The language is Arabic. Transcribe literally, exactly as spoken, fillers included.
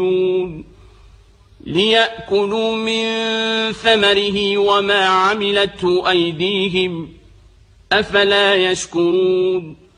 ليأكلوا من ثمره وما عملته أيديهم أفلا يشكرون